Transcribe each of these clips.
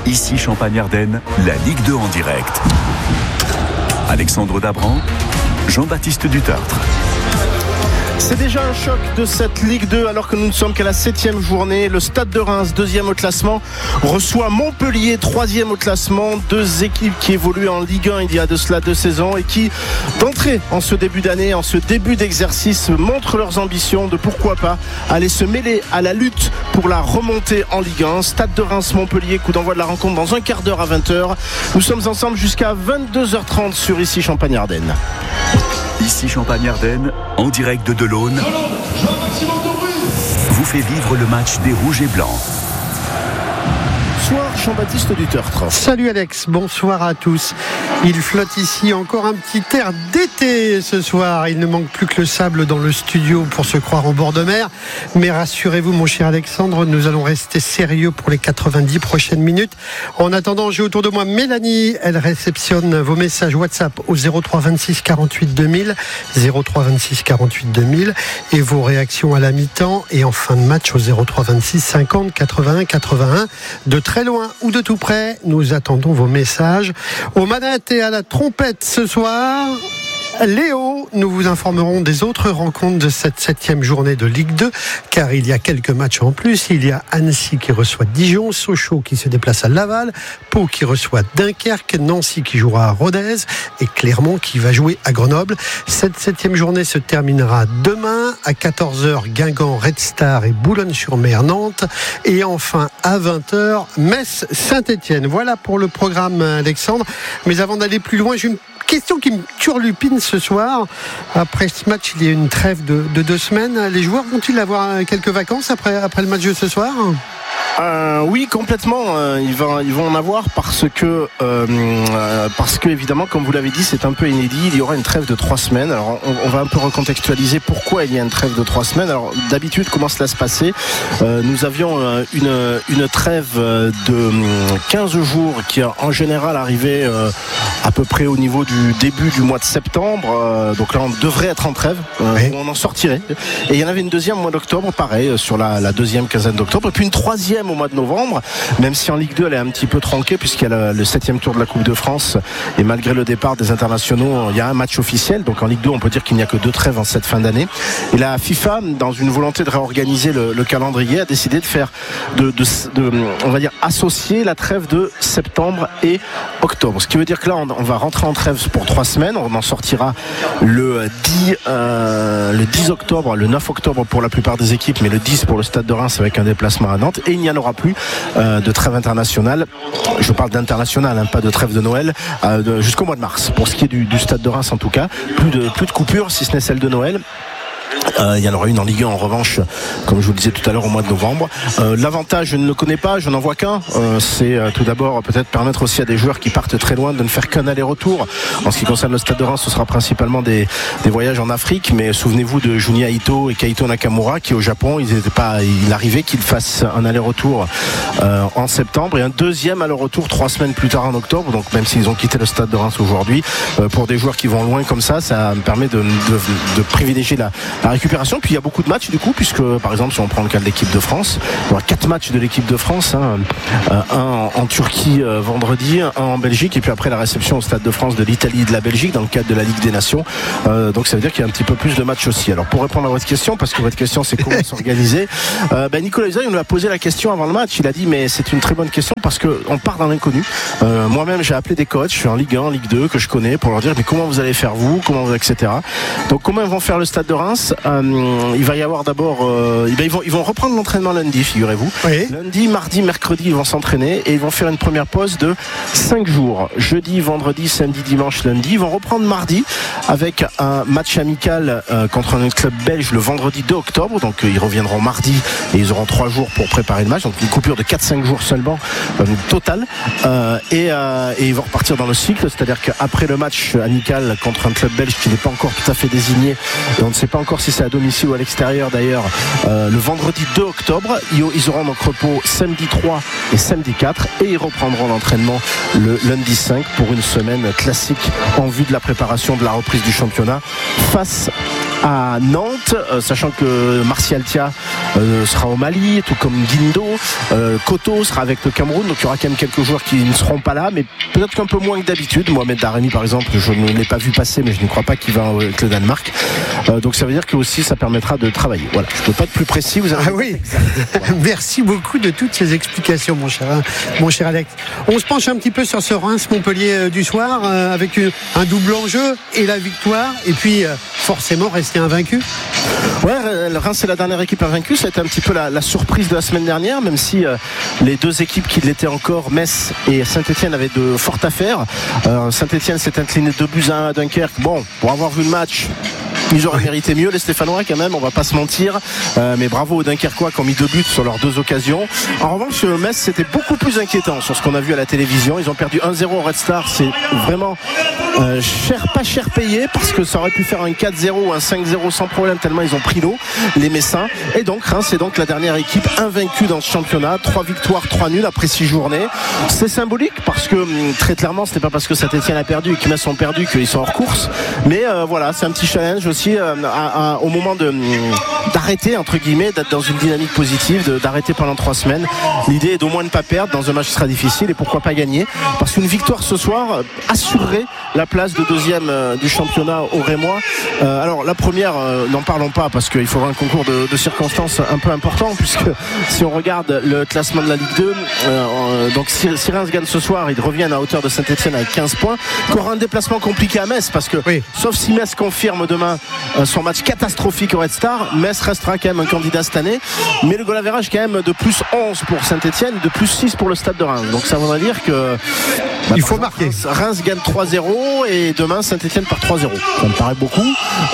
Ici Champagne-Ardenne, la Ligue 2 en direct. Alexandre Dabran, Jean-Baptiste Dutertre. C'est déjà un choc de cette Ligue 2 alors que nous ne sommes qu'à la 7e journée. Le Stade de Reims, 2e au classement, reçoit Montpellier, 3e au classement. Deux équipes qui évoluent en Ligue 1 il y a de cela 2 saisons et qui, d'entrée en ce début d'année, en ce début d'exercice, montrent leurs ambitions de pourquoi pas aller se mêler à la lutte pour la remontée en Ligue 1. Stade de Reims, Montpellier, coup d'envoi de la rencontre dans un quart d'heure à 20h. Nous sommes ensemble jusqu'à 22h30 sur Ici Champagne-Ardenne. Ici Champagne-Ardenne, en direct de Delaune, vous fait vivre le match des Rouges et Blancs. Bonsoir Jean-Baptiste Dutertre. Salut Alex, bonsoir à tous. Il flotte ici encore un petit air d'été ce soir. Il ne manque plus que le sable dans le studio pour se croire en bord de mer. Mais rassurez-vous mon cher Alexandre, nous allons rester sérieux pour les 90 prochaines minutes. En attendant, j'ai autour de moi Mélanie. Elle réceptionne vos messages WhatsApp au 03 26 48 2000, 03 26 48 2000 et vos réactions à la mi-temps et en fin de match au 03 26 50 81 81. De très loin ou de tout près, nous attendons vos messages. Aux manettes et à la trompette ce soir, Léo, nous vous informerons des autres rencontres de cette 7e journée de Ligue 2, car il y a quelques matchs en plus. Il y a Annecy qui reçoit Dijon, Sochaux qui se déplace à Laval, Pau qui reçoit Dunkerque, Nancy qui jouera à Rodez et Clermont qui va jouer à Grenoble. Cette 7e journée se terminera demain à 14h, Guingamp, Red Star et Boulogne-sur-Mer, Nantes. Et enfin à 20h, Metz, Saint-Etienne. Voilà pour le programme, Alexandre. Mais avant d'aller plus loin, j'ai une question qui me turlupine ce soir. Après ce match, il y a une trêve de 2 semaines. Les joueurs vont-ils avoir quelques vacances après le match de ce soir ? Oui, complètement. Ils vont en avoir parce que évidemment, comme vous l'avez dit, c'est un peu inédit. Il y aura une trêve de 3 semaines. Alors, on va un peu recontextualiser pourquoi il y a une trêve de 3 semaines. Alors, d'habitude, comment cela se passait ? Nous avions une trêve de 15 jours qui, en général, arrivait à peu près au niveau du début du mois de septembre. Donc là, on devrait être en trêve. On en sortirait. Et il y en avait une deuxième au mois d'octobre, pareil, sur la deuxième quinzaine d'octobre. Et puis une troisième au mois de novembre, même si en Ligue 2 elle est un petit peu tronquée puisqu'il y a le 7e tour de la Coupe de France et malgré le départ des internationaux il y a un match officiel, donc en Ligue 2 on peut dire qu'il n'y a que 2 trêves en cette fin d'année. Et la FIFA, dans une volonté de réorganiser le calendrier, a décidé de faire on va dire associer la trêve de septembre et octobre, ce qui veut dire que là on va rentrer en trêve pour 3 semaines. On en sortira le 10 octobre, le 9 octobre pour la plupart des équipes, mais le 10 pour le Stade de Reims avec un déplacement à Nantes. Et il n'y en aura plus de trêve internationale. Je parle d'international, pas de trêve de Noël, jusqu'au mois de mars. Pour ce qui est du Stade de Reims en tout cas, plus de coupures, si ce n'est celle de Noël. Il y en aura une en Ligue 1 en revanche, comme je vous le disais tout à l'heure, au mois de novembre. L'avantage, je ne le connais pas, je n'en vois qu'un. C'est tout d'abord peut-être permettre aussi à des joueurs qui partent très loin de ne faire qu'un aller-retour. En ce qui concerne le Stade de Reims, ce sera principalement des voyages en Afrique, mais souvenez-vous de Junya Ito et Kaito Nakamura qui au Japon, il arrivait qu'ils fassent un aller-retour en septembre et un deuxième aller-retour 3 semaines plus tard en octobre. Donc même s'ils ont quitté le Stade de Reims aujourd'hui, pour des joueurs qui vont loin comme ça me permet de privilégier la récupération. Puis il y a beaucoup de matchs du coup, puisque par exemple si on prend le cas de l'équipe de France, il y aura 4 matchs de l'équipe de France, un en Turquie vendredi, un en Belgique et puis après la réception au Stade de France de l'Italie et de la Belgique dans le cadre de la Ligue des Nations. Donc ça veut dire qu'il y a un petit peu plus de matchs aussi. Alors pour répondre à votre question, parce que votre question c'est comment s'organiser, Nicolas Usaï nous a posé la question avant le match. Il a dit mais c'est une très bonne question parce qu'on part dans l'inconnu. Moi-même j'ai appelé des coachs, je suis en Ligue 1, en Ligue 2 que je connais pour leur dire mais comment vous allez faire vous, etc. Donc comment ils vont faire le Stade de Reims? Il va y avoir d'abord ils vont reprendre l'entraînement lundi, figurez-vous. Oui. Lundi, mardi, mercredi ils vont s'entraîner et ils vont faire une première pause de 5 jours, jeudi, vendredi, samedi, dimanche, lundi. Ils vont reprendre mardi avec un match amical contre un club belge le vendredi 2 octobre. Donc ils reviendront mardi et ils auront 3 jours pour préparer le match, donc une coupure de 4-5 jours seulement total, et ils vont repartir dans le cycle, c'est-à-dire qu'après le match amical contre un club belge qui n'est pas encore tout à fait désigné et on ne sait pas encore si c'est à domicile ou à l'extérieur d'ailleurs, le vendredi 2 octobre. Ils auront donc repos samedi 3 et samedi 4 et ils reprendront l'entraînement le lundi 5 pour une semaine classique en vue de la préparation de la reprise du championnat face à Nantes, sachant que Martial Tia sera au Mali, tout comme Guindo. Koto sera avec le Cameroun, donc il y aura quand même quelques joueurs qui ne seront pas là, mais peut-être qu'un peu moins que d'habitude. Mohamed Daremi par exemple, je ne l'ai pas vu passer, mais je ne crois pas qu'il va avec le Danemark. Donc ça veut dire que aussi ça permettra de travailler. Voilà, je ne peux pas être plus précis. Vous avez... Ah oui. Merci beaucoup de toutes ces explications, mon cher Alex. On se penche un petit peu sur ce Reims-Montpellier du soir, avec un double enjeu et la victoire, et puis forcément rester invaincu. Ouais, Reims c'est la dernière équipe invaincue. Ça a été un petit peu la surprise de la semaine dernière, même si les deux équipes qui l'étaient encore, Metz et Saint-Etienne, avaient de fortes affaires. Saint-Etienne s'est incliné 2-1 à Dunkerque. Bon, pour avoir vu le match, ils auraient mérité mieux, les Stéphanois, quand même, on va pas se mentir. Mais bravo aux Dunkerquois qui ont mis 2 buts sur leurs 2 occasions. En revanche, Metz, c'était beaucoup plus inquiétant sur ce qu'on a vu à la télévision. Ils ont perdu 1-0 au Red Star. C'est vraiment pas cher payé, parce que ça aurait pu faire un 4-0 ou un 5-0 sans problème, tellement ils ont pris l'eau, les Messins. Et donc, Reims, c'est donc la dernière équipe invaincue dans ce championnat. 3 victoires, 3 nuls après 6 journées. C'est symbolique, parce que très clairement, c'était pas parce que Saint-Etienne a perdu et que Metz ont perdu qu'ils sont hors course. Mais voilà, c'est un petit challenge aussi au moment d'arrêter, entre guillemets, d'être dans une dynamique positive, d'arrêter pendant 3 semaines. L'idée est d'au moins ne pas perdre dans un match qui sera difficile, et pourquoi pas gagner, parce qu'une victoire ce soir assurerait la place de deuxième du championnat aux Rémois. Alors la première, n'en parlons pas, parce qu'il faudra un concours de circonstances un peu important, puisque si on regarde le classement de la Ligue 2, donc si Reims gagne ce soir, ils reviennent à hauteur de Saint-Etienne avec 15 points, qui aura un déplacement compliqué à Metz, parce que sauf si Metz confirme demain son match catastrophique au Red Star, Metz restera quand même un candidat cette année, mais le goal average quand même de plus 11 pour Saint-Etienne, de plus 6 pour le Stade de Reims. Donc ça voudrait dire que il faut marquer. Reims gagne 3-0 et demain Saint-Etienne part 3-0. Ça me paraît beaucoup.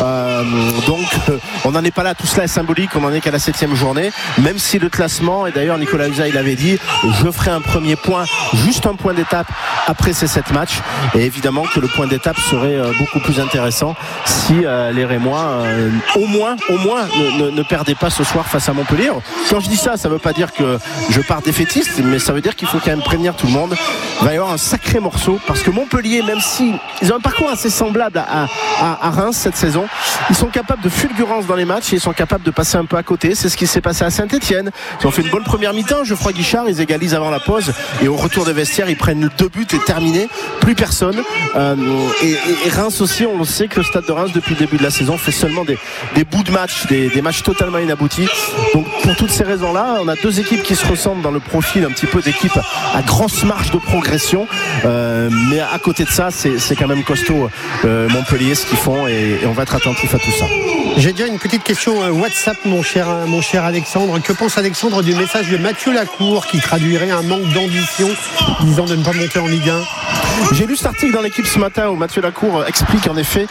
Donc on n'en est pas là, tout cela est symbolique, on n'en est qu'à la 7e journée, même si le classement, et d'ailleurs Nicolas Uza il avait dit, je ferai un premier point, juste un point d'étape après ces 7 matchs, et évidemment que le point d'étape serait beaucoup plus intéressant si les Rémois au moins ne perdaient pas ce soir face à Montpellier. Quand je dis ça, ça ne veut pas dire que je pars défaitiste, mais ça veut dire qu'il faut quand même prévenir tout le monde. Il va y avoir un sacré morceau, parce que Montpellier, même si ils ont un parcours assez semblable à Reims cette saison, ils sont capables de fulgurance dans les matchs et ils sont capables de passer un peu à côté. C'est ce qui s'est passé à Saint-Etienne. Ils ont fait une bonne première mi-temps, Geoffroy Guichard, ils égalisent avant la pause, et au retour des vestiaires ils prennent 2 buts et terminé, plus personne. Et Reims aussi, on le sait que le Stade de Reims depuis le début de la saison fait seulement des bouts de match, des matchs totalement inaboutis. Donc pour toutes ces raisons là, on a 2 équipes qui se ressemblent dans le profil, un petit peu d'équipes à grosse marge de progression, mais à côté de ça c'est quand même costaud, Montpellier, ce qu'ils font, et on va être attentif à tout ça. J'ai déjà une petite question WhatsApp, mon cher Alexandre. Que pense Alexandre du message de Mathieu Lacour, qui traduirait un manque d'ambition, disant de ne pas monter en Ligue 1? J'ai lu cet article dans l'équipe ce matin où Mathieu Lacour explique en effet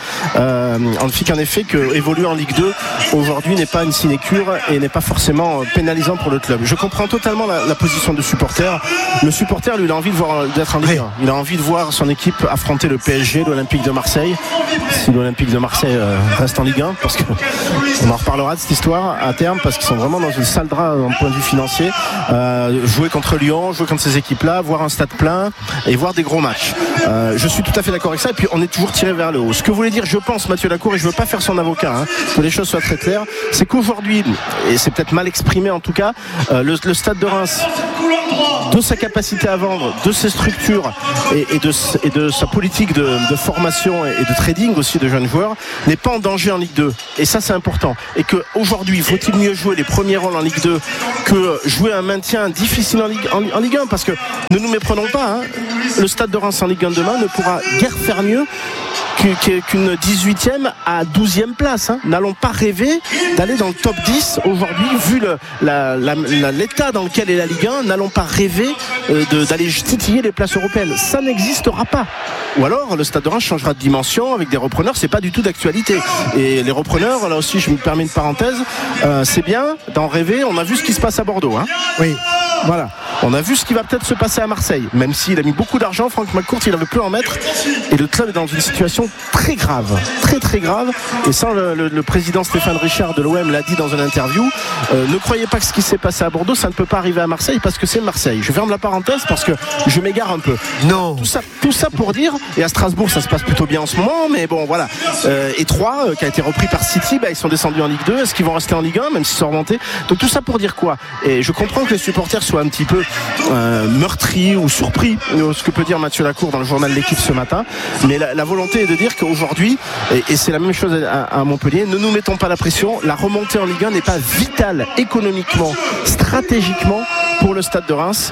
que évoluer en Ligue 2 aujourd'hui n'est pas une sinécure et n'est pas forcément pénalisant pour le club. Je comprends totalement la position de supporter. Le supporter, lui, il a envie d'être en Ligue 1. Il a envie de voir son équipe affronter le PSG, l'Olympique de Marseille, si l'Olympique de Marseille reste en Ligue 1, parce qu'on en reparlera de cette histoire à terme, parce qu'ils sont vraiment dans une sale drap d'un point de vue financier. Jouer contre Lyon, jouer contre ces équipes-là, voir un stade plein et voir des gros matchs. Je suis tout à fait d'accord avec ça, et puis on est toujours tiré vers le haut. Ce que voulait dire, je pense, Mathieu Lacour, et je ne veux pas faire son avocat, que les choses soient très claires, c'est qu'aujourd'hui, et c'est peut-être mal exprimé en tout cas, le Stade de Reims, de sa capacité à vendre, de ses structures et de sa politique de formation et de trading aussi de jeunes joueurs, n'est pas en danger en Ligue 2. Et ça, c'est important. Et qu'aujourd'hui, faut-il mieux jouer les premiers rôles en Ligue 2 que jouer un maintien difficile en Ligue 1, parce que ne nous méprenons pas, le Stade de Reims en Ligue 1 demain ne pourra guère faire mieux qu'une 18e à 12e place. N'allons pas rêver d'aller dans le top 10 aujourd'hui, vu l'état dans lequel est la Ligue 1. N'allons pas rêver d'aller titiller les places européennes. Ça n'existera pas. Ou alors le Stade de Reims changera de dimension avec des repreneurs. C'est pas du tout d'actualité. Et les repreneurs, là aussi je me permets une parenthèse, c'est bien d'en rêver. On a vu ce qui se passe à Bordeaux. Oui. Voilà. On a vu ce qui va peut-être se passer à Marseille, même s'il a mis beaucoup d'argent. Franck McCourt, il ne veut plus en mettre, et le club est dans une situation très grave, très très grave. Et ça, le président Stéphane Richard de l'OM l'a dit dans une interview. Ne croyez pas que ce qui s'est passé à Bordeaux, ça ne peut pas arriver à Marseille, parce que c'est Marseille. Je ferme la parenthèse parce que je m'égare un peu. Non. Tout ça pour dire, et à Strasbourg ça se passe plutôt bien en ce moment, mais bon voilà. Et Troyes, qui a été repris par City, ils sont descendus en Ligue 2. Est-ce qu'ils vont rester en Ligue 1, même s'ils sont remontés? Donc tout ça pour dire quoi? Et je comprends que les supporters soient un petit peu meurtris ou surpris, ce que peut dire Mathieu Lacour dans le journal L'Équipe ce matin, mais la volonté est de dire qu'aujourd'hui, et c'est la même chose à Montpellier, ne nous mettons pas la pression. La remontée en Ligue 1 n'est pas vitale économiquement, stratégiquement pour le Stade de Reims,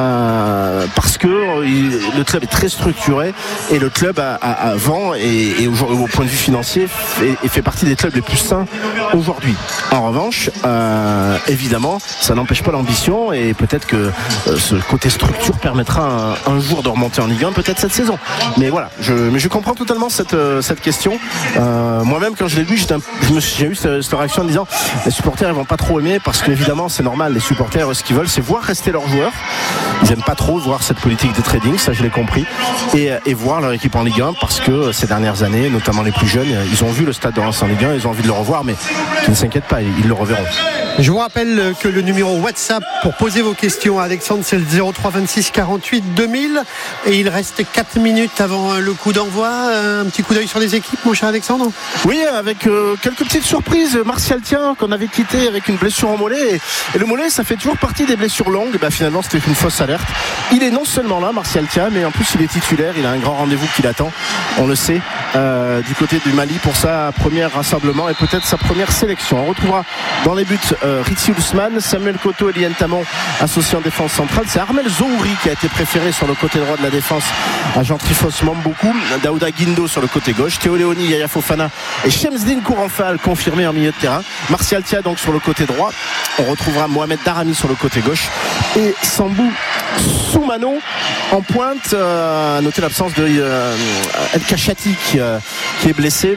parce que le club est très structuré, et le club vend et au point de vue financier fait partie des clubs les plus sains aujourd'hui. En revanche, évidemment, ça n'empêche pas l'ambition, et peut-être que ce côté structure permettra un jour de remonter en Ligue 1, peut-être cette saison. Mais voilà, je comprends totalement cette question. Moi-même, quand je l'ai lu, j'ai eu cette réaction en disant les supporters ils vont pas trop aimer, parce qu'évidemment c'est normal, les supporters ce qu'ils veulent c'est voir rester leurs joueurs. Ils n'aiment pas trop voir cette politique de trading, ça je l'ai compris, et voir leur équipe en Ligue 1, parce que ces dernières années, notamment les plus jeunes, ils ont vu le Stade de Reims en Ligue 1, ils ont envie de le revoir, mais qu'ils ne s'inquiètent pas, ils le reverront. Je vous rappelle que le numéro WhatsApp pour poser vos questions à Alexandre, c'est le 03 26 48 2000, et il reste 4 minutes avant le coup d'envoi. Un petit coup d'œil sur les équipes, mon cher Alexandre? Oui, avec quelques petites surprises. Martial Thiam, qu'on avait quitté avec une blessure au mollet, et le mollet ça fait toujours partie des blessures longues, et finalement c'était une fausse alerte. Il est non seulement là, Martial Thiam, mais en plus il est titulaire, il a un grand rendez-vous qui l'attend, on le sait, du côté du Mali pour sa première rassemblement et peut-être sa première sélection. On retrouvera dans les buts Ritsi Ousmane, Samuel Koto et Lien Tamon associés en défense centrale. C'est Armel Zouri qui a été préféré sur le côté droit de la défense à Jean-Trifos Mambokou, Daouda Guindo sur le côté gauche, Théo Léoni, Yaya Fofana et Shemsdine Kouranfal confirmé en milieu de terrain. Martial Thiam donc sur le côté droit. On retrouvera Mohamed Darami sur le côté gauche et Sambou Soumano en pointe. À noter l'absence de El Kachati qui est blessé.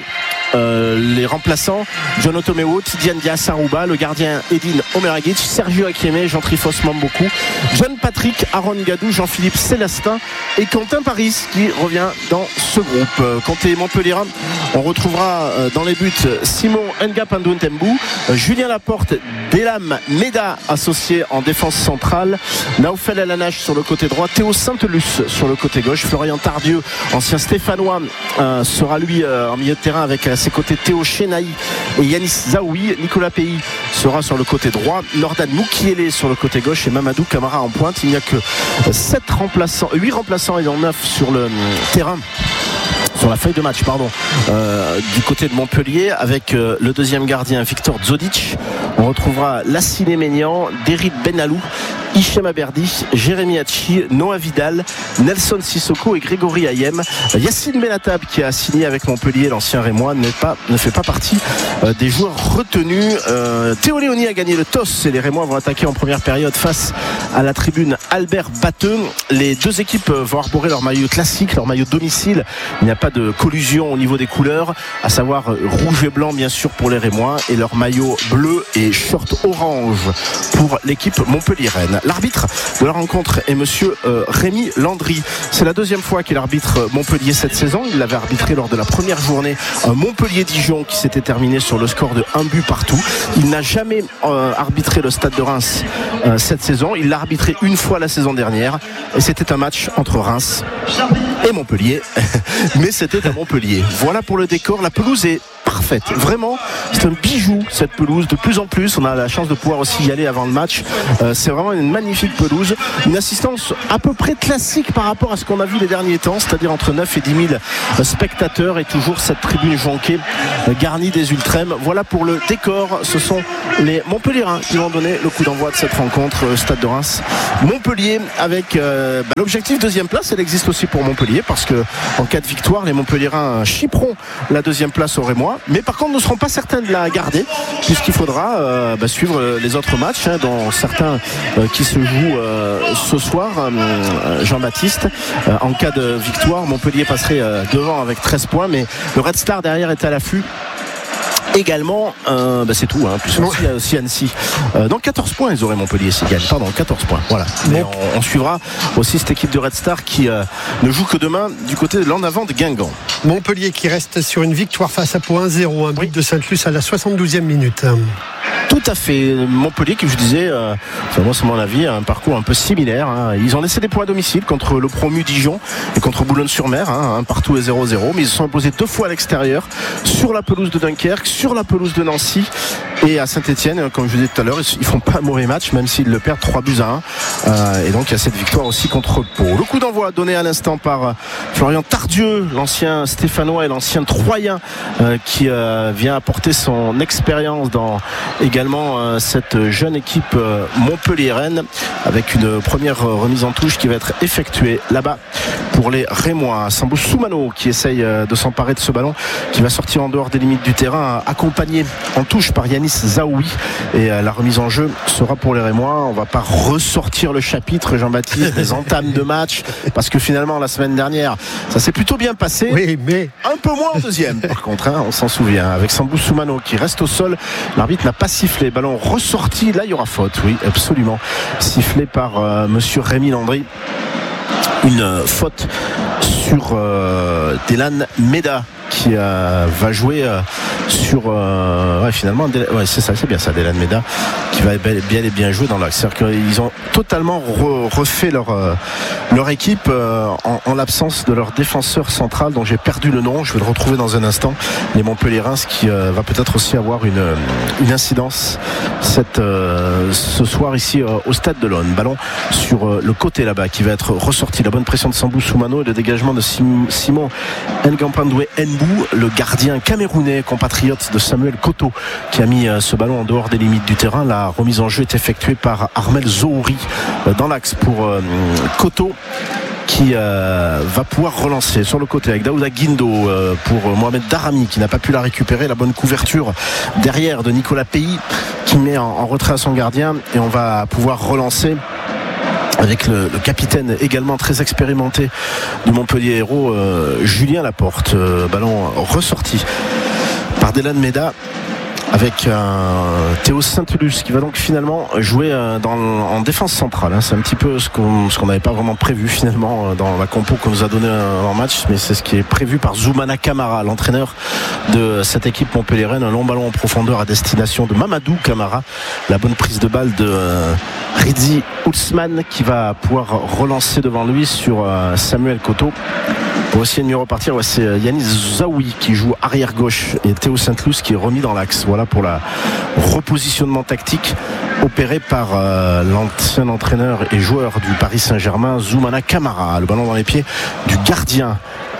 Les remplaçants John Otomewo, Tidiane Diassarouba, le gardien Edine Omeragic, Sergio Akieme, Jean-Trifos Mambokou, John Patrick, Aaron Gadou, Jean-Philippe Célestin et Quentin Paris qui revient dans ce groupe. Côté Montpellier, on retrouvera dans les buts Simon Nga-Pandou-Ntembou, Julien Laporte, Delam Meda associé en défense centrale, Naoufel Elanache sur le côté droit, Théo Saint-Luce sur le côté gauche, Florian Tardieu, ancien Stéphanois, sera lui en milieu de terrain avec ses côtés Théo Chenaï et Yanis Zaoui. Nicolas Pays sera sur le côté droit, Nordan Moukielé sur le côté gauche et Mamadou Camara en pointe. Il n'y a que 8 remplaçants et 9 sur le terrain, sur la feuille de match du côté de Montpellier, avec le deuxième gardien Victor Zodic. On retrouvera Lassine Ménian, Derit Benalou, Hichem Aberdi, Jérémy Hachi, Noah Vidal, Nelson Sissoko et Grégory Ayem. Yacine Benatab qui a signé avec Montpellier, l'ancien Rémois, ne fait pas partie des joueurs retenus. Théo Léoni a gagné le toss et les Rémois vont attaquer en première période face à la tribune Albert Batteux. Les deux équipes vont arborer leur maillot classique, leur maillot domicile. Il n'y a pas de collusion au niveau des couleurs, à savoir rouge et blanc bien sûr pour les Rémois, et leur maillot bleu et short orange pour l'équipe montpelliéraine. L'arbitre de la rencontre est monsieur Rémi Landry. C'est la deuxième fois qu'il arbitre Montpellier cette saison. Il l'avait arbitré lors de la première journée Montpellier-Dijon qui s'était terminé sur le score de 1 but partout. Il n'a jamais arbitré le Stade de Reims cette saison. Il l'a arbitré une fois la saison dernière et c'était un match entre Reims et Montpellier. Mais c'était à Montpellier. Voilà pour le décor. La pelouse est parfaite, vraiment c'est un bijou cette pelouse. De plus en plus on a la chance de pouvoir aussi y aller avant le match. C'est vraiment une magnifique pelouse, une assistance à peu près classique par rapport à ce qu'on a vu les derniers temps, c'est-à-dire entre 9 et 10 000 spectateurs, et toujours cette tribune jonquée garnie des ultrêmes. Voilà pour le décor. Ce sont les Montpelliérains qui vont donner le coup d'envoi de cette rencontre, Stade de Reims Montpellier, avec l'objectif deuxième place. Elle existe aussi pour Montpellier, parce que en cas de victoire les Montpelliérains chipperont la deuxième place aux Rémois, mais par contre ne seront pas certains de la garder, puisqu'il faudra suivre les autres matchs, dont certains qui se jouent ce soir. Jean-Baptiste, en cas de victoire, Montpellier passerait devant avec 13 points, mais le Red Star derrière est à l'affût également, c'est tout, hein, plus aussi Annecy. Donc 14 points, ils auraient Montpellier s'ils gagnent. Pardon, 14 points. Voilà. Mais on suivra aussi cette équipe de Red Star qui ne joue que demain du côté de l'en avant de Guingamp. Montpellier qui reste sur une victoire face à Pau 1-0, un but de Sainte-Luce à la 72e minute. Tout à fait. Montpellier, qui je disais, moi c'est mon avis, un parcours un peu similaire. Hein. Ils ont laissé des points à domicile contre le promu Dijon et contre Boulogne-sur-Mer, hein, un partout et 0-0. Mais ils se sont imposés 2 fois à l'extérieur, sur la pelouse de Dunkerque, sur la pelouse de Nancy et à Saint-Etienne. Comme je vous disais tout à l'heure, ils font pas un mauvais match, même s'ils le perdent 3-1. Et donc il y a cette victoire aussi contre Pau. Le coup d'envoi donné à l'instant par Florian Tardieu, l'ancien Stéphanois et l'ancien Troyen, qui vient apporter son expérience dans également cette jeune équipe montpelliéraine, avec une première remise en touche qui va être effectuée là-bas pour les Rémois. Sambou Soumano qui essaye de s'emparer de ce ballon, qui va sortir en dehors des limites du terrain, accompagné en touche par Yanis Zaoui, et la remise en jeu sera pour les Rémois. On va pas ressortir le chapitre, Jean-Baptiste, des entames de match, parce que finalement la semaine dernière ça s'est plutôt bien passé, oui, mais un peu moins en deuxième par contre, hein, on s'en souvient, avec Sambou Soumano qui reste au sol. L'arbitre n'a pas sifflé, ballon ressorti, là il y aura faute, oui absolument, sifflé par monsieur Rémi Landry, une faute sur Delan Meda qui va jouer sur finalement c'est ça, c'est bien ça, Delan Meda qui va bien et bien jouer dans l'axe. C'est-à-dire qu'ils ont totalement refait leur équipe en l'absence de leur défenseur central dont j'ai perdu le nom, je vais le retrouver dans un instant, les Montpelliérains, ce qui va peut-être aussi avoir une incidence ce soir ici au stade de l'Aune. Ballon sur le côté là-bas qui va être ressorti, la bonne pression de Sambou Soumano et le dégagement de Simon Ngampandoué Nbou, le gardien camerounais compatriote de Samuel Koto, qui a mis ce ballon en dehors des limites du terrain. La remise en jeu est effectuée par Armel Zohouri dans l'axe pour Koto, qui va pouvoir relancer sur le côté avec Daouda Guindo pour Mohamed Darami qui n'a pas pu la récupérer. La bonne couverture derrière de Nicolas Pays qui met en retrait à son gardien, et on va pouvoir relancer avec le capitaine également très expérimenté du Montpellier Hérault, Julien Laporte. Ballon ressorti par Delan Meda avec Théo Sainte-Luce qui va donc finalement jouer en défense centrale, hein. C'est un petit peu ce qu'on n'avait pas vraiment prévu finalement dans la compo qu'on nous a donné en match, mais c'est ce qui est prévu par Zoumana Camara, l'entraîneur de cette équipe montpelliéraine. Un long ballon en profondeur à destination de Mamadou Camara, la bonne prise de balle de Ridzi Ousmane qui va pouvoir relancer devant lui sur Samuel Koto. Pour essayer de mieux repartir, c'est Yanis Zaoui qui joue arrière gauche et Théo Sainte-Luce qui est remis dans l'axe. Voilà pour la repositionnement tactique opéré par l'ancien entraîneur et joueur du Paris Saint-Germain, Zoumana Camara. Le ballon dans les pieds du gardien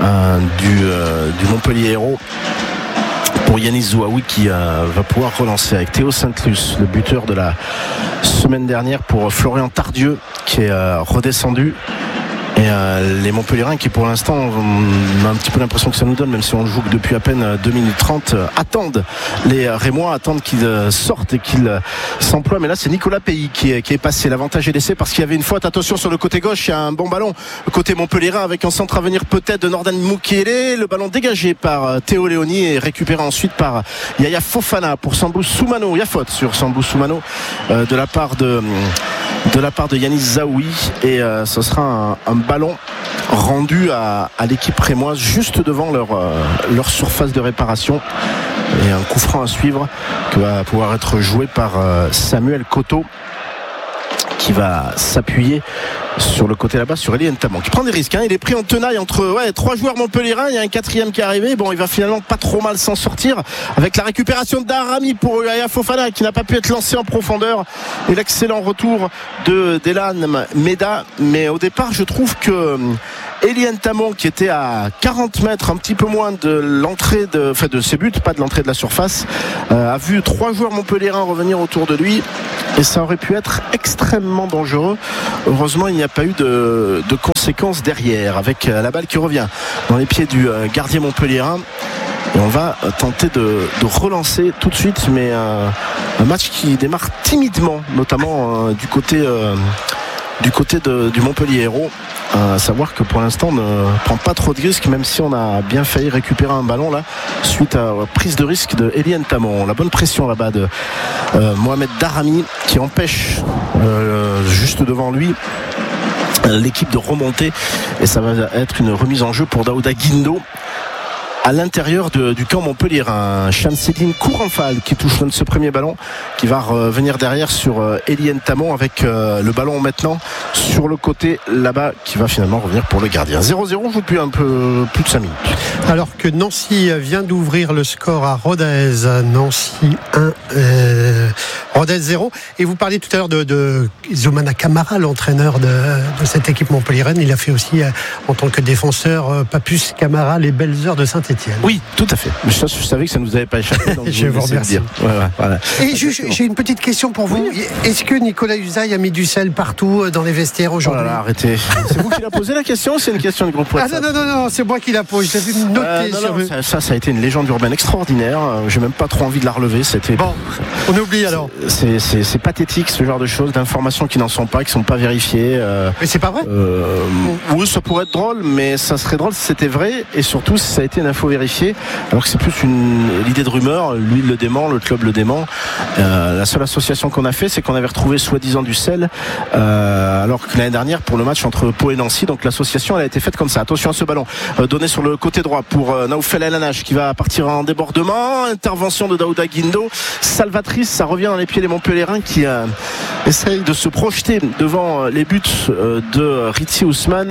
du Montpellier Hérault pour Yanis Zaoui qui va pouvoir relancer avec Théo Sainte-Luce, le buteur de la semaine dernière, pour Florian Tardieu qui est redescendu. Et les Montpelliérains qui pour l'instant on a un petit peu l'impression que ça nous donne, même si on joue depuis à peine 2 minutes 30, attendent les Rémois, attendent qu'ils sortent et qu'ils s'emploient. Mais là c'est Nicolas Pays qui est passé. L'avantage est laissé parce qu'il y avait une faute. Attention sur le côté gauche, il y a un bon ballon côté Montpelliérain avec un centre à venir peut-être de Nordan Mukele. Le ballon dégagé par Théo Léoni et récupéré ensuite par Yaya Fofana pour Sambou Soumano. Il y a faute sur Sambou Soumano de la part de Yanis Zaoui, et ce sera un ballon rendu à l'équipe rémoise juste devant leur surface de réparation, et un coup franc à suivre qui va pouvoir être joué par Samuel Koto qui va s'appuyer sur le côté là-bas sur Eli Ntamon qui prend des risques, hein. Il est pris en tenaille entre 3 joueurs montpelliérains, il y a un 4e qui est arrivé. Bon, il va finalement pas trop mal s'en sortir avec la récupération de Darami pour Yaya Fofana qui n'a pas pu être lancé en profondeur, et l'excellent retour de Delan Meda. Mais au départ je trouve que Eli Ntamon, qui était à 40 mètres, un petit peu moins de l'entrée de ses buts, pas de l'entrée de la surface, a vu 3 joueurs montpelliérains revenir autour de lui, et ça aurait pu être extrêmement dangereux. Heureusement il n'y a pas eu de conséquences derrière, avec la balle qui revient dans les pieds du gardien montpelliérain. Et on va tenter de relancer tout de suite, mais un match qui démarre timidement, notamment du côté du Montpellier Hérault, À savoir que pour l'instant on ne prend pas trop de risques, même si on a bien failli récupérer un ballon là suite à prise de risque de Eli Ntamon. La bonne pression là-bas de Mohamed Darami qui empêche juste devant lui l'équipe de remonter, et ça va être une remise en jeu pour Daouda Guindo à l'intérieur du camp Montpellier. Un Shamseddine Kouranfal qui touche ce premier ballon, qui va revenir derrière sur Eli Ntamon avec le ballon maintenant sur le côté là-bas, qui va finalement revenir pour le gardien. 0-0, joue depuis un peu plus de 5 minutes. Alors que Nancy vient d'ouvrir le score à Rodez. Nancy 1, Rodez 0. Et vous parliez tout à l'heure de Zoumana Camara, l'entraîneur de cette équipe montpelliéraine. Il a fait aussi en tant que défenseur Papus Camara les belles heures de Saint-Étienne. Oui, tout à fait. Mais je savais que ça ne nous avait pas échappé. Donc je vous remercie. Voilà. Et j'ai une petite question pour vous. Oui. Est-ce que Nicolas Usaï a mis du sel partout dans les vestiaires aujourd'hui? Oh là là, arrêtez. C'est vous qui l'a posé la question ou c'est une question de groupe WhatsApp? Non, c'est moi qui la pose. J'ai vu noter ça a été une légende urbaine extraordinaire. J'ai même pas trop envie de la relever. Bon, on oublie alors. C'est pathétique ce genre de choses, d'informations qui n'en sont pas, qui sont pas vérifiées. Mais c'est pas vrai. Oui, ça pourrait être drôle, mais ça serait drôle si c'était vrai, et surtout si ça a été une info vérifiée, alors que c'est plus l'idée de rumeur. Lui le dément, le club le dément. La seule association qu'on a fait, c'est qu'on avait retrouvé soi-disant du sel, alors que l'année dernière pour le match entre Pau et Nancy, donc l'association elle a été faite comme ça. Attention à ce ballon donné sur le côté droit pour Naoufel El Hanach qui va partir en débordement. Intervention de Daouda Guindo, salvatrice, ça revient dans les pieds des Montpelliérains qui essayent de se projeter devant les buts de Ritsi Ousmane.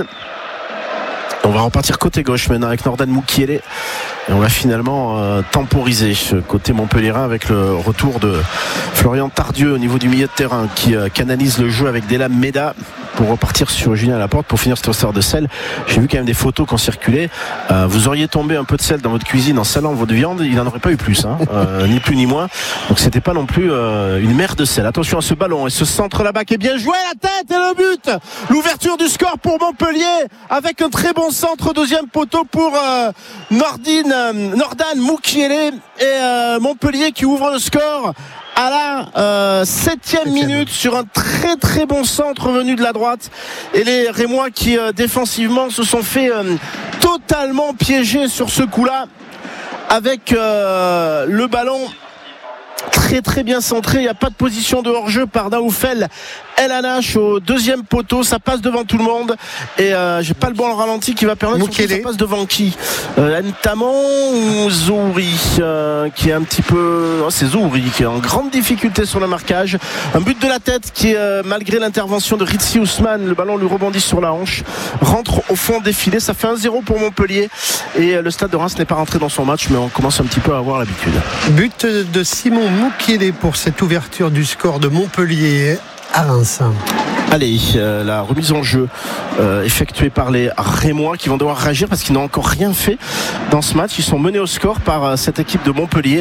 On va repartir côté gauche maintenant avec Nordan Moukielé, et on va finalement temporiser côté montpelliérain avec le retour de Florian Tardieu au niveau du milieu de terrain qui canalise le jeu avec Delam Meda pour repartir sur Julien Laporte pour finir cette histoire de sel. J'ai vu quand même des photos qui ont circulé. Vous auriez tombé un peu de sel dans votre cuisine en salant votre viande, il n'en aurait pas eu plus, ni plus ni moins. Donc c'était pas non plus une mer de sel. Attention à ce ballon et ce centre là-bas qui est bien joué, la tête et le but. L'ouverture du score pour Montpellier avec un très bon centre, deuxième poteau pour Nordan Moukielé, et Montpellier qui ouvre le score à la 7e minute sur un très très bon centre venu de la droite, et les Rémois qui défensivement se sont fait totalement piéger sur ce coup-là avec le ballon très très bien centré. Il n'y a pas de position de hors-jeu par Naoufel El Hanach au deuxième poteau, ça passe devant tout le monde, et j'ai pas le bon ralenti qui va permettre. Ça passe devant qui, Ntamon ou Zouri qui est un petit peu c'est Zouri qui est en grande difficulté sur le marquage. Un but de la tête qui malgré l'intervention de Ritsi Ousmane, le ballon lui rebondit sur la hanche, rentre au fond des filets. Ça fait 1-0 pour Montpellier, et le Stade de Reims n'est pas rentré dans son match, mais on commence un petit peu à avoir l'habitude. But de Simon Moukielé pour cette ouverture du score de Montpellier à Reims. Allez, la remise en jeu effectuée par les Rémois qui vont devoir réagir parce qu'ils n'ont encore rien fait dans ce match. Ils sont menés au score par cette équipe de Montpellier,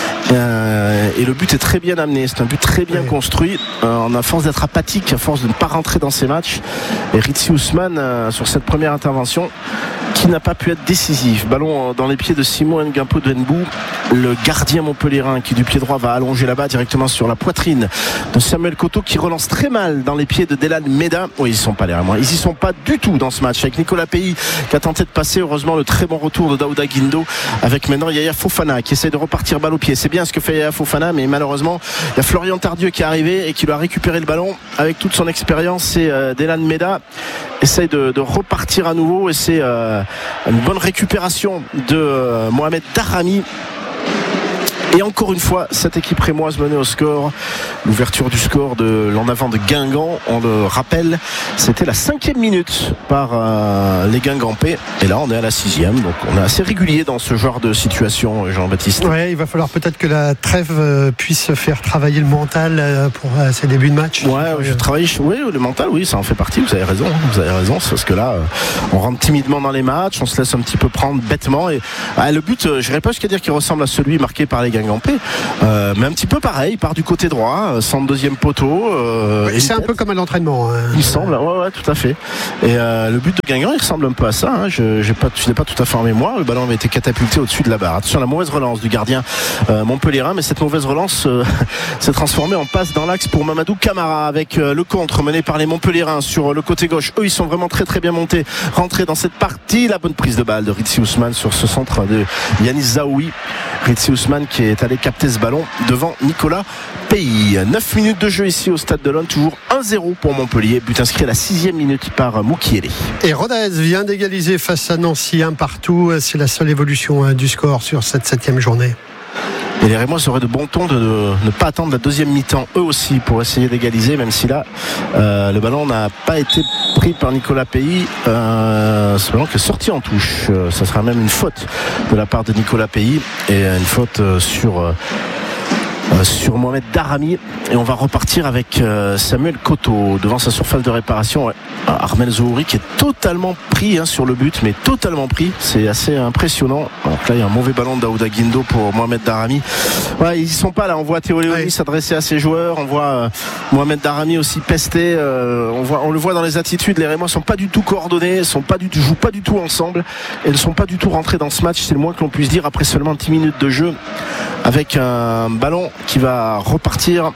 et le but est très bien amené. C'est un but très bien construit. On a force d'être apathique, à force de ne pas rentrer dans ces matchs. Et Ritsi Ousmane sur cette première intervention qui n'a pas pu être décisif. Ballon dans les pieds de Simon Ngampo Denbou, le gardien montpelliérain qui du pied droit va allonger là-bas directement sur la poitrine de Samuel Coteau qui relance très mal dans les pieds de Delam Meda. Oui, ils y sont pas, les Rémois. Ils y sont pas du tout dans ce match, avec Nicolas Pays qui a tenté de passer. Heureusement le très bon retour de Daouda Guindo, avec maintenant Yaya Fofana qui essaie de repartir balle au pied. C'est bien ce que fait Yaya Fofana, mais malheureusement il y a Florian Tardieu qui est arrivé et qui lui a récupéré le ballon avec toute son expérience, et Delam Meda essaye de repartir à nouveau, et c'est une bonne récupération de Mohamed Darami. Et encore une fois, cette équipe rémoise menée au score. L'ouverture du score de l'en avant de Guingamp, on le rappelle, c'était la 5e minute par les Guingampais. Et là, on est à la 6e. Donc, on est assez régulier dans ce genre de situation, Jean-Baptiste. Ouais, il va falloir peut-être que la trêve puisse faire travailler le mental pour ces débuts de match. Ouais, je travaille. Oui, le mental, oui, ça en fait partie. Vous avez raison. C'est parce que là, on rentre timidement dans les matchs, on se laisse un petit peu prendre bêtement. Et le but, je n'irais pas jusqu'à dire qu'il ressemble à celui marqué par les Guingampais Guingampé, mais un petit peu pareil, il part du côté droit, centre deuxième poteau. C'est un peu comme à l'entraînement. Il semble, ouais, tout à fait. Et le but de Guingamp, il ressemble un peu à ça. Hein. Je l'ai pas tout à fait en mémoire. Le ballon avait été catapulté au-dessus de la barre. Attention à la mauvaise relance du gardien montpelliérain, mais cette mauvaise relance s'est transformée en passe dans l'axe pour Mamadou Camara avec le contre mené par les Montpelliérains sur le côté gauche. Eux, ils sont vraiment très très bien montés, rentrés dans cette partie. La bonne prise de balle de Ritsi Ousmane sur ce centre de Yanis Zaoui. Ritsi Ousmane qui est allé capter ce ballon devant Nicolas Pays. 9 minutes de jeu ici au Stade de l'Aune, toujours 1-0 pour Montpellier, but inscrit à la 6e minute par Moukielé. Et Rodez vient d'égaliser face à Nancy 1-1. C'est la seule évolution du score sur cette 7e journée. Et les Rémois auraient de bon ton de ne pas attendre la deuxième mi-temps eux aussi pour essayer d'égaliser, même si là le ballon n'a pas été pris par Nicolas Pays. Ce ballon qui est sorti en touche, ça sera même une faute de la part de Nicolas Pays et une faute sur Mohamed Darami, et on va repartir avec Samuel Koto devant sa surface de réparation. Armel Zouri qui est totalement pris sur le but, mais totalement pris, c'est assez impressionnant. Alors là il y a un mauvais ballon d'Aouda Guindo pour Mohamed Darami. Ouais, ils sont pas là, on voit Théo Léoni s'adresser à ses joueurs, on voit Mohamed Darami aussi pester, on le voit dans les attitudes. Les Rémois sont pas du tout coordonnés, jouent pas du tout ensemble et ne sont pas du tout rentrés dans ce match, c'est le moins que l'on puisse dire après seulement 10 minutes de jeu, avec un ballon qui va repartir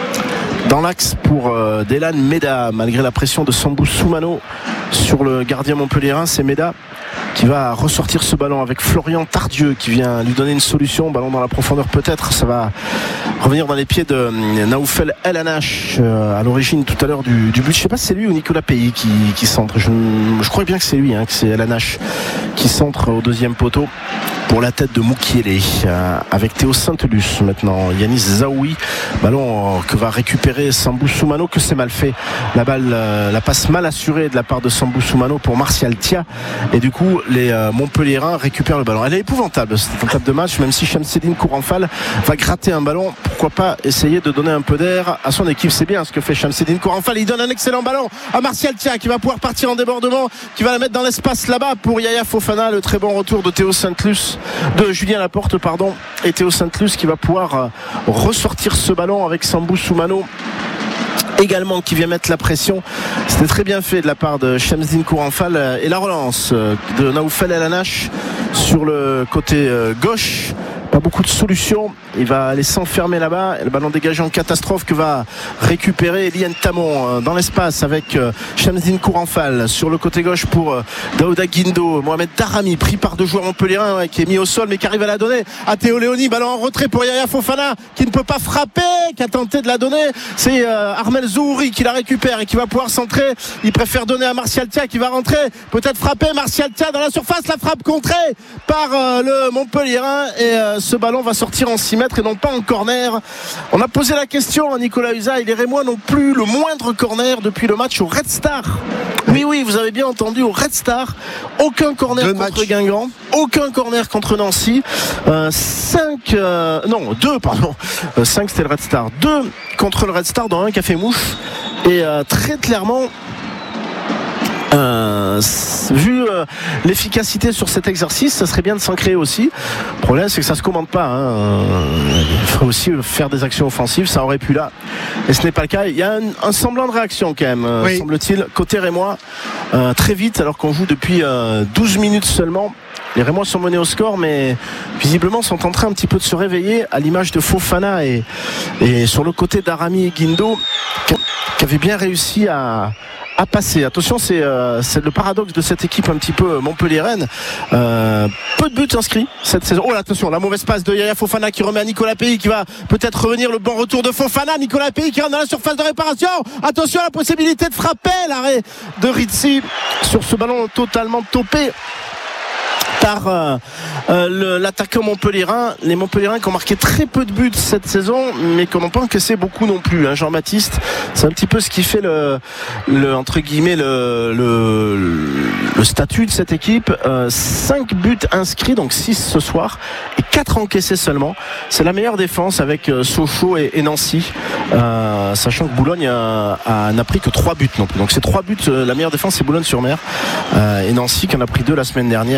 dans l'axe pour Delan Meda, malgré la pression de Sambou Soumano sur le gardien montpelliérain. C'est Meda qui va ressortir ce ballon avec Florian Tardieu qui vient lui donner une solution. Ballon dans la profondeur peut-être, ça va revenir dans les pieds de Naoufel El Anache à l'origine tout à l'heure du but. Je ne sais pas si c'est lui ou Nicolas Pays qui centre. Je crois bien que c'est lui, que c'est El Anache qui centre au deuxième poteau pour la tête de Moukielé, avec Théo Saint-Elus maintenant. Yanis Zaoui, ballon que va récupérer Sambou Soumano, que c'est mal fait. La balle, la passe mal assurée de la part de Sambou Soumano pour Martial Tia, et du coup les Montpelliérains récupèrent le ballon. Elle est épouvantable cette étape de match, même si Chamsedine Kouranfal va gratter un ballon, pourquoi pas essayer de donner un peu d'air à son équipe. C'est bien ce que fait Chamsedine Kouranfal, il donne un excellent ballon à Martial Tia qui va pouvoir partir en débordement, qui va la mettre dans l'espace là-bas pour Yaya Fofana. Le très bon retour de Théo Saint-Elus, de Julien Laporte et Théo Saint-Elus qui va pouvoir ressortir ce ballon avec Sambou Soumano également qui vient mettre la pression. C'était très bien fait de la part de Chamsedine Kouranfal, et la relance de Naoufel El Anache sur le côté gauche. Pas beaucoup de solutions, il va aller s'enfermer là-bas, et le ballon dégagé en catastrophe que va récupérer Lien Tamon dans l'espace avec Chamsedine Kouranfal sur le côté gauche pour Daouda Guindo. Mohamed Darami pris par deux joueurs montpelliérains qui est mis au sol mais qui arrive à la donner à Théo Léoni. Ballon en retrait pour Yaya Fofana qui ne peut pas frapper, qui a tenté de la donner. C'est Armel Zouri qui la récupère et qui va pouvoir centrer. Il préfère donner à Martial Tia qui va rentrer, peut-être frapper. Martial Tia dans la surface, la frappe contrée par le Montpelliérain, et ce ballon va sortir en 6 mètres et non pas en corner. On a posé la question à Nicolas Usa, et les Rémois n'ont plus le moindre corner depuis le match au Red Star. Oui, vous avez bien entendu, au Red Star. Aucun corner contre Guingamp, aucun corner contre Nancy. 2 pardon. 5 c'était le Red Star. 2 contre le Red Star, dans un qui a fait mouche. Et très clairement, vu l'efficacité sur cet exercice, ça serait bien de s'en créer aussi. Le problème c'est que ça se commande pas, il faut aussi faire des actions offensives, ça aurait pu là, et ce n'est pas le cas. Il y a un semblant de réaction quand même, semble-t-il, côté Rémois, très vite, alors qu'on joue depuis 12 minutes seulement. Les Rémois sont menés au score, mais visiblement sont en train un petit peu de se réveiller, à l'image de Fofana et sur le côté d'Arami et Guindo qui avaient bien réussi à passer. Attention, c'est le paradoxe de cette équipe un petit peu montpelliéraine. Peu de buts inscrits cette saison. Oh là, attention, la mauvaise passe de Yaya Fofana qui remet à Nicolas Pays, qui va peut-être revenir. Le bon retour de Fofana, Nicolas Pays qui rentre dans la surface de réparation. Attention à la possibilité de frapper, l'arrêt de Ritsi sur ce ballon totalement topé par l'attaquant montpelliérain. Les Montpelliérains qui ont marqué très peu de buts cette saison, mais qui n'ont pas encaissé beaucoup non plus. Jean-Baptiste, c'est un petit peu ce qui fait entre guillemets le statut de cette équipe. 5 buts inscrits, donc 6 ce soir, et 4 encaissés seulement. C'est la meilleure défense avec Sochaux et Nancy, sachant que Boulogne n'a pris que 3 buts non plus. Donc c'est 3 buts, la meilleure défense c'est Boulogne-sur-Mer, et Nancy qui en a pris 2 la semaine dernière aussi.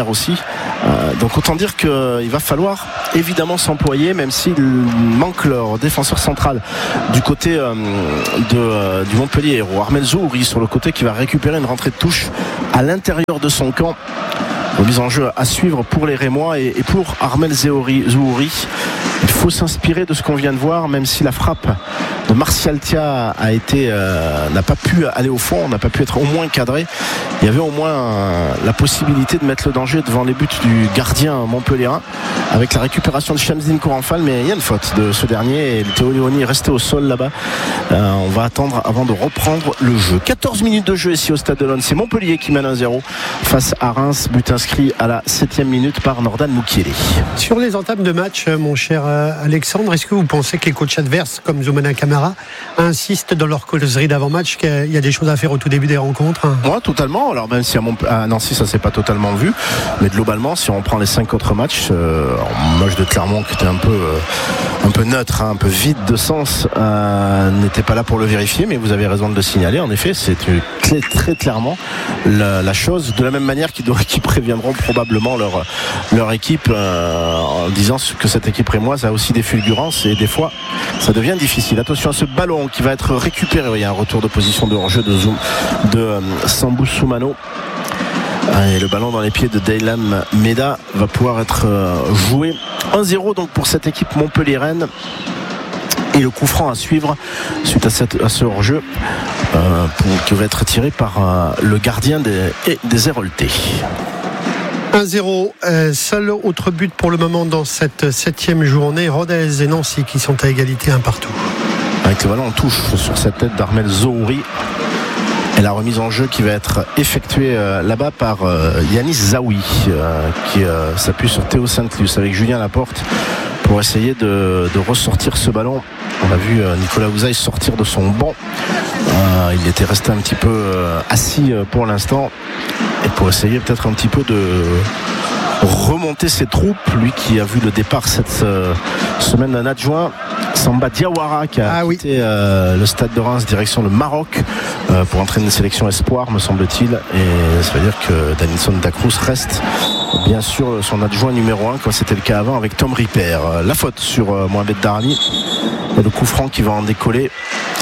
Donc autant dire qu'il va falloir évidemment s'employer, même s'il manque leur défenseur central du côté du Montpellier Hérault. Armel Zouri sur le côté qui va récupérer une rentrée de touche à l'intérieur de son camp. Remise en jeu à suivre pour les Rémois et pour Armel Zouri. Il faut s'inspirer de ce qu'on vient de voir, même si la frappe de Martial Tia n'a pas pu aller au fond, n'a pas pu être au moins cadré. Il y avait au moins la possibilité de mettre le danger devant les buts du gardien montpelliérain avec la récupération de Shamsdine Kouranfal, mais il y a une faute de ce dernier et Théo Léoni est resté au sol là-bas. On va attendre avant de reprendre le jeu. 14 minutes de jeu ici au Stade de l'Aune. C'est Montpellier qui mène 1-0 face à Reims, but inscrit à la 7e minute par Nordan Moukielé. Sur les entames de match, mon cher Alexandre, est-ce que vous pensez que les coachs adverses comme Zoumana Camara insistent dans leur causerie d'avant-match qu'il y a des choses à faire au tout début des rencontres? Moi, totalement. Alors même si à Nancy ça s'est pas totalement vu, mais globalement si on prend les 5 autres matchs, le match de Clermont qui était un peu neutre, un peu vide de sens, n'était pas là pour le vérifier, mais vous avez raison de le signaler. En effet, c'est très clairement la chose, de la même manière qu'ils préviendront probablement leur équipe en disant que cette équipe rémoise a aussi des fulgurances et des fois ça devient difficile. Attention à ce ballon qui va être récupéré. Il y a un retour de position de hors-jeu de Sambou Soumano. Et le ballon dans les pieds de Daylam Meda va pouvoir être joué. 1-0 donc pour cette équipe montpelliéraine. Et le coup franc à suivre suite à ce hors-jeu qui va être tiré par le gardien des Héroltais. 1-0, seul autre but pour le moment dans cette 7e journée. Rodez et Nancy qui sont à égalité 1 partout. Avec le ballon en touche sur cette tête d'Armel Zouri. Et la remise en jeu qui va être effectuée là-bas par Yanis Zawi qui s'appuie sur Théo Saint-Luce avec Julien Laporte pour essayer de ressortir ce ballon. On a vu Nicolas Ouzaï sortir de son banc. Il était resté un petit peu assis pour l'instant et pour essayer peut-être un petit peu de remonter ses troupes, lui qui a vu le départ cette semaine d'un adjoint, Samba Diawara, qui a quitté le stade de Reims direction le Maroc pour entraîner une sélection espoir, me semble-t-il, et ça veut dire que Davinson Dacruz reste bien sûr son adjoint numéro 1 comme c'était le cas avant avec Tom Ripper. La faute sur Mohamed Darani et le coup franc qui va en découler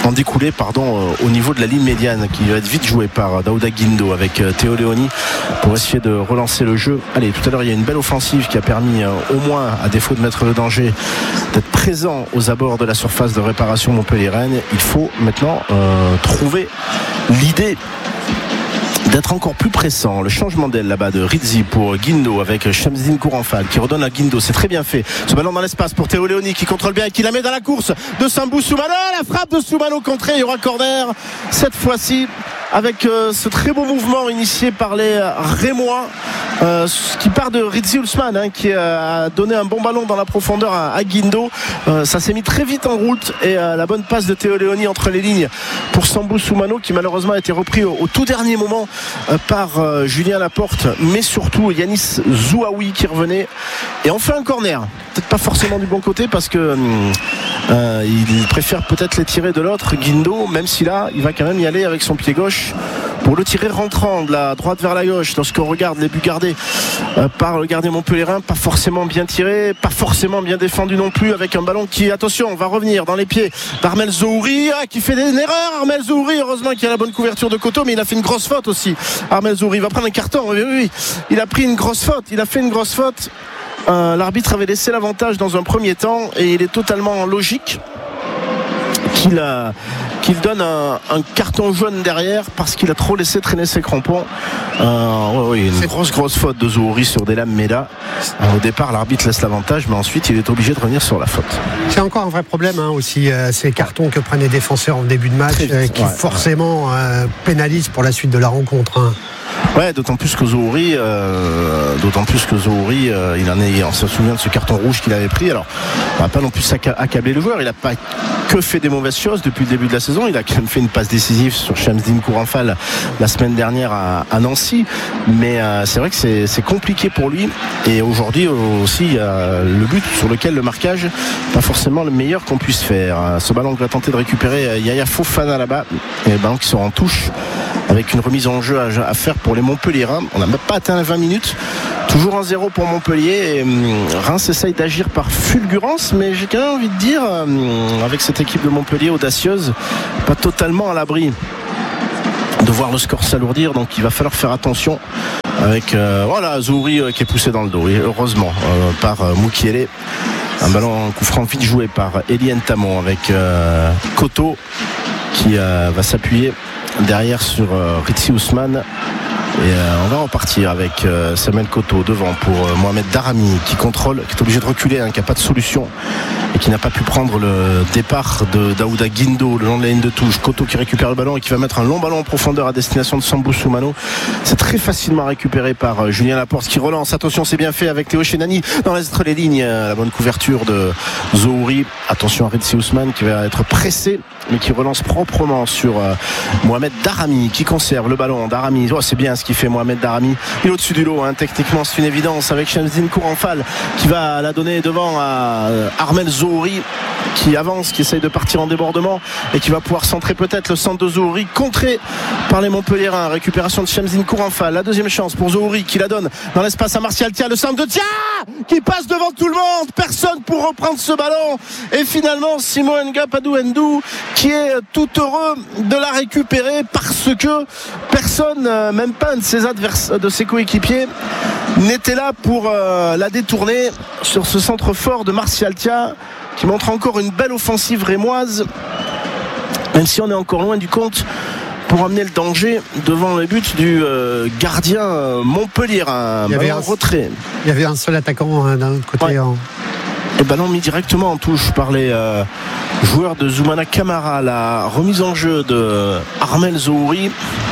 au niveau de la ligne médiane, qui va être vite joué par Daouda Guindo avec Théo Léoni pour essayer de relancer le jeu. Allez, tout à l'heure il y a une belle offensive qui a permis au moins, à défaut de mettre le danger, d'être présent aux abords de la surface de réparation montpelliéraine. Il faut maintenant trouver l'idée d'être encore plus pressant. Le changement d'aile là-bas de Rizzi pour Guindo avec Shamsdine Kouranfal qui redonne à Guindo, c'est très bien fait. Ce ballon dans l'espace pour Théo Léoni qui contrôle bien et qui la met dans la course de Sambou Soumano. La frappe de Soumano contrée, il y aura corner cette fois-ci avec ce très beau mouvement initié par les Rémois qui part de Rizzi Ousmane qui a donné un bon ballon dans la profondeur à Guindo. Ça s'est mis très vite en route et la bonne passe de Théo Léoni entre les lignes pour Sambou Soumano qui malheureusement a été repris au tout dernier moment par Julien Laporte, mais surtout Yanis Zouaoui qui revenait. Et on fait un corner, peut-être pas forcément du bon côté parce que il préfère peut-être les tirer de l'autre, Guindo, même si là il va quand même y aller avec son pied gauche pour le tirer rentrant de la droite vers la gauche. Lorsqu'on regarde les buts gardés par le gardien montpelliérain, pas forcément bien tiré, pas forcément bien défendu non plus, avec un ballon qui, attention, va revenir dans les pieds d'Armel Zouri qui fait une erreur. Armel Zouri, heureusement qu'il y a la bonne couverture de Coteau, mais il a fait une grosse faute aussi. Armel Zouri va prendre un carton. Oui, il a pris une grosse faute, il a fait une grosse faute. L'arbitre avait laissé l'avantage dans un premier temps et il est totalement logique qu'il donne un carton jaune derrière parce qu'il a trop laissé traîner ses crampons. Une grosse faute de Zouri sur Daylam Meda. Au départ l'arbitre laisse l'avantage, mais ensuite il est obligé de revenir sur la faute. C'est encore un vrai problème aussi, ces cartons que prennent les défenseurs en début de match qui forcément pénalisent pour la suite de la rencontre. Ouais, d'autant plus que Zouri, on se souvient de ce carton rouge qu'il avait pris. Alors, on va pas non plus accabler le joueur. Il n'a pas que fait des mauvaises choses depuis le début de la saison. Il a quand même fait une passe décisive sur Shamsdine Kouranfal la semaine dernière à Nancy. Mais c'est vrai que c'est compliqué pour lui. Et aujourd'hui aussi, il y a le but sur lequel le marquage, pas forcément le meilleur qu'on puisse faire. Ce ballon que va tenter de récupérer Yaya Fofana là-bas. Et le ballon qui sera en touche avec une remise en jeu à faire pour les Montpelliérains. On n'a même pas atteint les 20 minutes Toujours 1-0 pour Montpellier et Reims essaye d'agir par fulgurance, mais j'ai quand même envie de dire, avec cette équipe de Montpellier audacieuse, pas totalement à l'abri de voir le score s'alourdir, donc il va falloir faire attention avec Zouri qui est poussé dans le dos, et heureusement par Moukielé. Un ballon en coup franc vite joué par Elie Ntamon avec Koto qui va s'appuyer derrière sur Ritsi Ousmane. Et on va repartir avec Samuel Koto devant pour Mohamed Darami qui contrôle, qui est obligé de reculer, qui n'a pas de solution et qui n'a pas pu prendre le départ de Daouda Guindo le long de la ligne de touche. Koto qui récupère le ballon et qui va mettre un long ballon en profondeur à destination de Sambou Soumano. C'est très facilement récupéré par Julien Laporte qui relance. Attention, c'est bien fait avec Théo Chenani dans les lignes. La bonne couverture de Zouri. Attention à Ritsi Ousmane qui va être pressé mais qui relance proprement sur Mohamed Darami qui conserve le ballon. Darami, c'est bien ce qu'il fait Mohamed Darami. Il est au-dessus du lot, techniquement c'est une évidence avec Shamsin Kouranfal qui va la donner devant à Armel Zouri qui avance, qui essaye de partir en débordement et qui va pouvoir centrer peut-être le centre de Zouri, contré par les Montpelliérains. Récupération de Shamsin Kouranfal, la deuxième chance pour Zouri qui la donne dans l'espace à Martial Tia, le centre de Tia qui passe devant tout le monde, personne pour reprendre ce ballon et finalement Simon Ngapadou Ndou qui est tout heureux de la récupérer parce que personne, même pas un de ses coéquipiers n'était là pour la détourner sur ce centre fort de Martial Tia qui montre encore une belle offensive rémoise, même si on est encore loin du compte pour amener le danger devant les buts du gardien Montpellier. Un ballon en retrait. Il y avait un seul attaquant d'un autre côté. Ouais. Et ballon mis directement en touche par les joueurs de Zoumana Camara. La remise en jeu de Armel Zouri.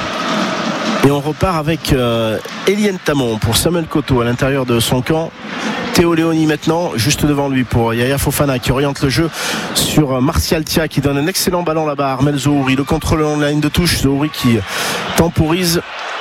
Et on repart avec Elie Ntamon pour Samuel Koto à l'intérieur de son camp. Théo Léoni maintenant, juste devant lui pour Yaya Fofana qui oriente le jeu sur Martial Tia qui donne un excellent ballon là-bas. Armel Zouri, le contrôle en la ligne de touche. Zouri qui temporise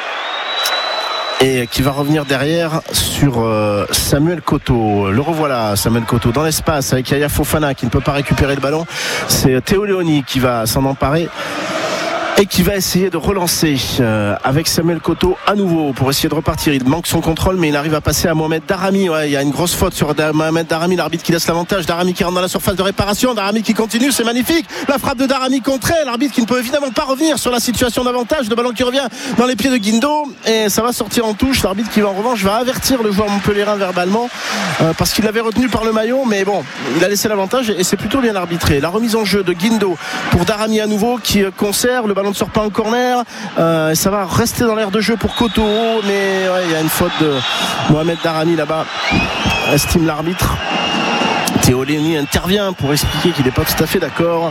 et qui va revenir derrière sur Samuel Koto. Le revoilà, Samuel Koto dans l'espace avec Yaya Fofana qui ne peut pas récupérer le ballon. C'est Théo Léoni qui va s'en emparer et qui va essayer de relancer avec Samuel Koto à nouveau pour essayer de repartir. Il manque son contrôle mais il arrive à passer à Mohamed Darami. Il y a une grosse faute sur Mohamed Darami, l'arbitre qui laisse l'avantage. Darami qui rentre dans la surface de réparation, Darami qui continue, c'est magnifique, la frappe de Darami contrée, l'arbitre qui ne peut évidemment pas revenir sur la situation d'avantage, le ballon qui revient dans les pieds de Guindo et ça va sortir en touche. L'arbitre qui en revanche va avertir le joueur montpelliérain verbalement parce qu'il l'avait retenu par le maillot, mais bon, il a laissé l'avantage et c'est plutôt bien arbitré. La remise en jeu de Guindo pour Darami à nouveau qui conserve le ballon, ne sort pas en corner, ça va rester dans l'aire de jeu pour Koto, mais il y a une faute de Mohamed Darami là-bas, estime l'arbitre. Théo Léoni intervient pour expliquer qu'il n'est pas tout à fait d'accord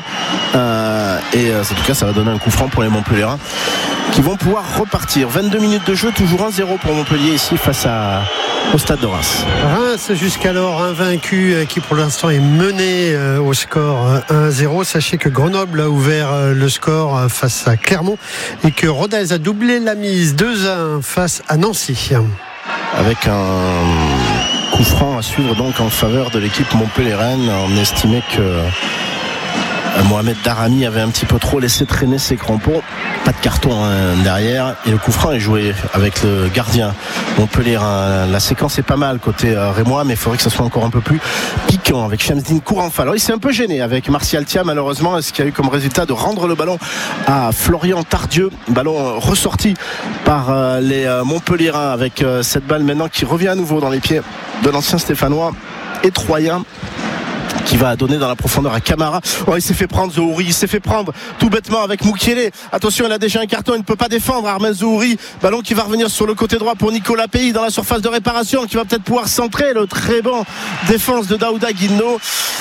et en tout cas ça va donner un coup franc pour les Montpelliérains qui vont pouvoir repartir. 22 minutes de jeu, toujours 1-0 pour Montpellier ici face au stade de Reims. Reims jusqu'alors invaincu qui pour l'instant est mené au score 1-0. Sachez que Grenoble a ouvert le score face à Clermont et que Rodez a doublé la mise 2-1 face à Nancy. Avec un coup franc à suivre donc en faveur de l'équipe montpelliéraine. On estimait que Mohamed Darami avait un petit peu trop laissé traîner ses crampons. Pas de carton derrière et le coup franc est joué avec le gardien montpelliérain. La séquence est pas mal côté rémois, mais il faudrait que ça soit encore un peu plus piquant avec Shamsin Kouranfal. Alors il s'est un peu gêné avec Martial Tia malheureusement, ce qui a eu comme résultat de rendre le ballon à Florian Tardieu, ballon ressorti par les Montpelliérains avec cette balle maintenant qui revient à nouveau dans les pieds de l'ancien Stéphanois et Troyen qui va donner dans la profondeur à Camara. Il s'est fait prendre Zouri, il s'est fait prendre tout bêtement avec Moukielé. Attention, il a déjà un carton, il ne peut pas défendre Armel Zouri. Ballon qui va revenir sur le côté droit pour Nicolas Pays dans la surface de réparation, qui va peut-être pouvoir centrer. Le très bon défense de Daouda Guindo.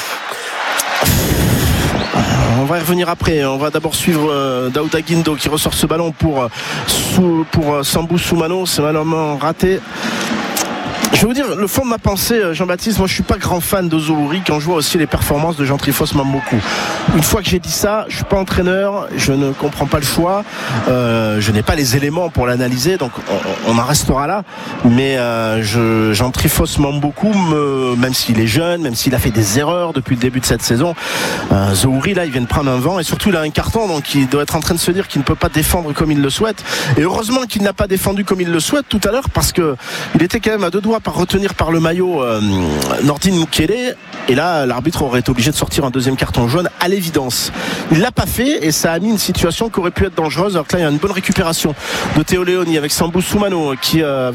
On va y revenir après. On va d'abord suivre Daouda Guindo qui ressort ce ballon pour Sambou Soumano. C'est malheureusement raté. Je vais vous dire le fond de ma pensée, Jean-Baptiste. Moi, je suis pas grand fan de Zouri quand je vois aussi les performances de Jean-Trifos Mamboku. Une fois que j'ai dit ça, je suis pas entraîneur, je ne comprends pas le choix, je n'ai pas les éléments pour l'analyser, donc on en restera là. Mais Jean-Trifos Mamboku, même s'il est jeune, même s'il a fait des erreurs depuis le début de cette saison, Zouri là, il vient de prendre un vent et surtout il a un carton, donc il doit être en train de se dire qu'il ne peut pas défendre comme il le souhaite. Et heureusement qu'il n'a pas défendu comme il le souhaite tout à l'heure, parce que il était quand même à deux doigts par retenir par le maillot Nordine Mukele, et là l'arbitre aurait été obligé de sortir un deuxième carton jaune à l'évidence. Il l'a pas fait et ça a mis une situation qui aurait pu être dangereuse, alors que là il y a une bonne récupération de Théo Léoni avec Sambou Soumano qui